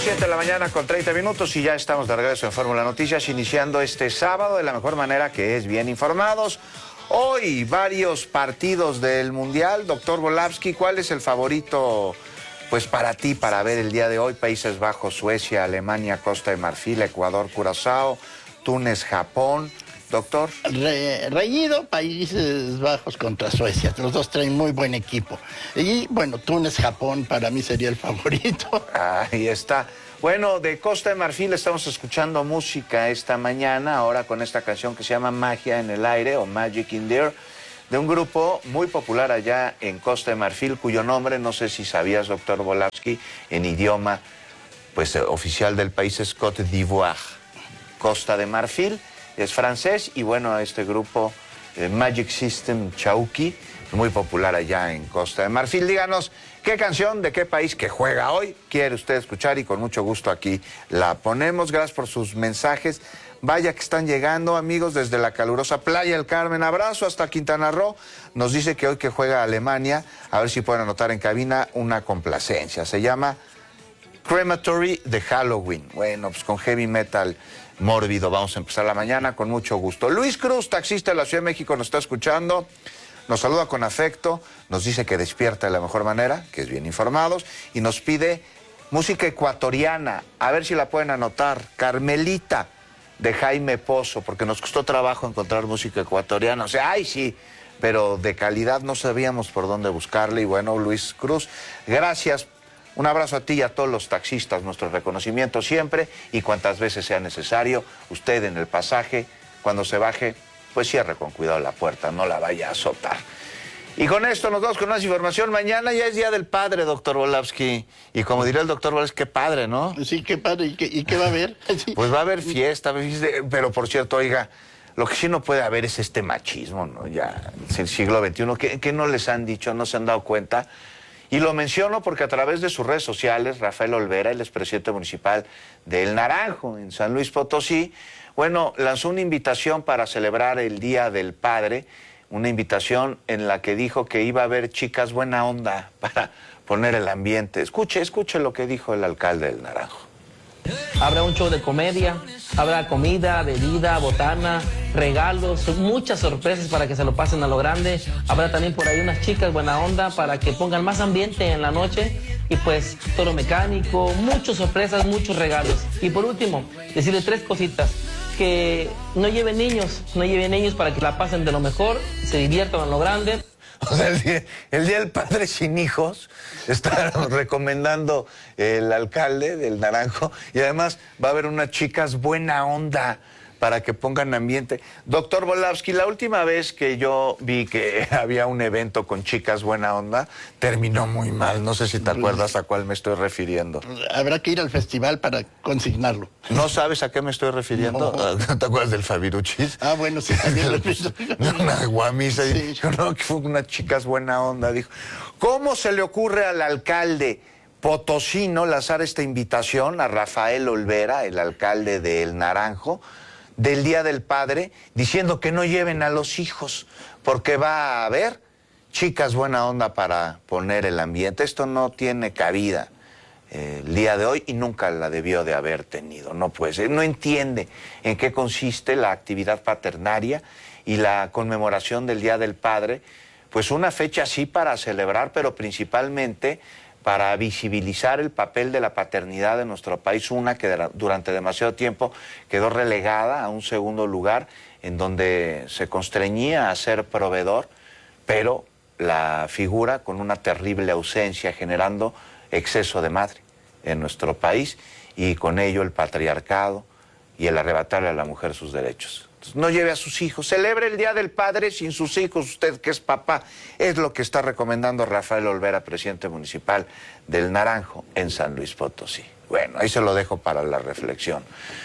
7 de la mañana con 30 minutos y ya estamos de regreso en Fórmula Noticias, iniciando este sábado de la mejor manera, que es bien informados. Hoy varios partidos del Mundial. Doctor Volavsky, ¿cuál es el favorito pues para ti para ver el día de hoy? Países Bajos, Suecia, Alemania, Costa de Marfil, Ecuador, Curazao, Túnez, Japón. Doctor. Reñido, Países Bajos contra Suecia. Los dos traen muy buen equipo. Y bueno, Túnez, Japón para mí sería el favorito. Ahí está. Bueno, de Costa de Marfil estamos escuchando música esta mañana, ahora con esta canción que se llama Magia en el Aire o Magic in the Air, de un grupo muy popular allá en Costa de Marfil, cuyo nombre, no sé si sabías, doctor Volavsky, en idioma pues oficial del país es Côte d'Ivoire. Costa de Marfil es francés y bueno, este grupo Magic System Chauki, muy popular allá en Costa de Marfil. Díganos qué canción de qué país que juega hoy quiere usted escuchar y con mucho gusto aquí la ponemos. Gracias por sus mensajes. Vaya que están llegando, amigos, desde la calurosa Playa del Carmen. Abrazo hasta Quintana Roo. Nos dice que hoy que juega Alemania, a ver si pueden anotar en cabina una complacencia. Se llama Crematory de Halloween. Bueno, pues con heavy metal mórbido vamos a empezar la mañana con mucho gusto. Luis Cruz, taxista de la Ciudad de México, nos está escuchando. Nos saluda con afecto, nos dice que despierta de la mejor manera, que es bien informados, y nos pide música ecuatoriana, a ver si la pueden anotar, Carmelita, de Jaime Pozo, porque nos costó trabajo encontrar música ecuatoriana, o sea, ay sí, pero de calidad no sabíamos por dónde buscarle, y bueno, Luis Cruz, gracias, un abrazo a ti y a todos los taxistas, nuestro reconocimiento siempre, y cuantas veces sea necesario, usted en el pasaje, cuando se baje, pues cierre con cuidado la puerta, no la vaya a azotar. Y con esto nos vamos con más información. Mañana ya es Día del Padre, doctor Volavsky. Y como diría el doctor Volavsky, qué padre, ¿no? Sí, qué padre. ¿Y qué va a haber? Sí. Pues va a haber fiesta, pero por cierto, oiga, lo que sí no puede haber es este machismo, ¿no? Ya, es el siglo XXI, ¿qué no les han dicho? ¿No se han dado cuenta? Y lo menciono porque a través de sus redes sociales, Rafael Olvera, el expresidente municipal de El Naranjo, en San Luis Potosí, bueno, lanzó una invitación para celebrar el Día del Padre, una invitación en la que dijo que iba a haber chicas buena onda para poner el ambiente. Escuche lo que dijo el alcalde del Naranjo. Habrá un show de comedia, habrá comida, bebida, botana, regalos, muchas sorpresas para que se lo pasen a lo grande. Habrá también por ahí unas chicas buena onda para que pongan más ambiente en la noche. Y pues toro mecánico, muchas sorpresas, muchos regalos. Y por último, decirle 3 cositas. Que no lleven niños para que la pasen de lo mejor, se diviertan a lo grande. O sea, el día del Padre sin hijos está recomendando el alcalde del Naranjo y además va a haber unas chicas buena onda para que pongan ambiente. Doctor Volavsky, la última vez que yo vi que había un evento con chicas buena onda, terminó muy mal. No sé si te acuerdas a cuál me estoy refiriendo. Habrá que ir al festival para consignarlo. ¿No sabes a qué me estoy refiriendo? ¿No te acuerdas del Fabiruchis? Ah, bueno, sí, también lo he visto. Una guamisa. Sí. Yo no, que fue unas chicas buena onda, dijo. ¿Cómo se le ocurre al alcalde potosino lanzar esta invitación a Rafael Olvera, el alcalde de El Naranjo, del Día del Padre, diciendo que no lleven a los hijos, porque va a haber chicas buena onda para poner el ambiente? Esto no tiene cabida el día de hoy y nunca la debió de haber tenido. No puede ser. No entiende en qué consiste la actividad paternaria y la conmemoración del Día del Padre, pues una fecha así para celebrar, pero principalmente para visibilizar el papel de la paternidad en nuestro país, una que durante demasiado tiempo quedó relegada a un segundo lugar, en donde se constreñía a ser proveedor, pero la figura con una terrible ausencia, generando exceso de madre en nuestro país, y con ello el patriarcado y el arrebatarle a la mujer sus derechos. No lleve a sus hijos, celebre el Día del Padre sin sus hijos, usted que es papá. Es lo que está recomendando Rafael Olvera, presidente municipal del Naranjo en San Luis Potosí. Bueno, ahí se lo dejo para la reflexión.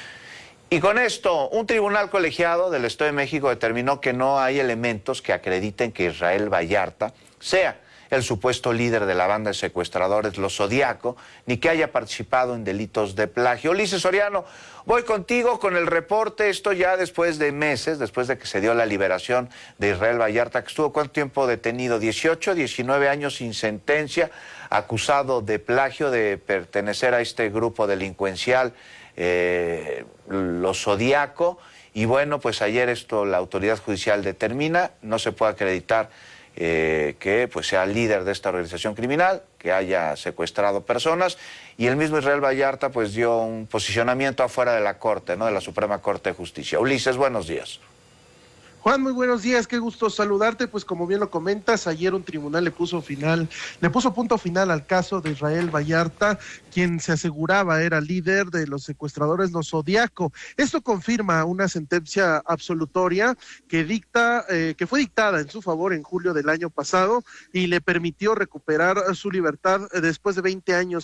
Y con esto, un tribunal colegiado del Estado de México determinó que no hay elementos que acrediten que Israel Vallarta sea el supuesto líder de la banda de secuestradores Los Zodiaco, ni que haya participado en delitos de plagio. Ulises Soriano, voy contigo con el reporte, esto ya después de meses, después de que se dio la liberación de Israel Vallarta, que estuvo ¿cuánto tiempo detenido? 18, 19 años sin sentencia, acusado de plagio, de pertenecer a este grupo delincuencial, Los Zodiaco. Y bueno, pues ayer la autoridad judicial determina, no se puede acreditar que pues sea líder de esta organización criminal, que haya secuestrado personas, y el mismo Israel Vallarta pues dio un posicionamiento afuera de la Corte, ¿no?, de la Suprema Corte de Justicia. Ulises, buenos días. Juan, muy buenos días, qué gusto saludarte. Pues como bien lo comentas, ayer un tribunal le puso punto final al caso de Israel Vallarta, quien se aseguraba era líder de los secuestradores Los Zodiaco. Esto confirma una sentencia absolutoria que fue dictada en su favor en julio del año pasado y le permitió recuperar su libertad después de 20 años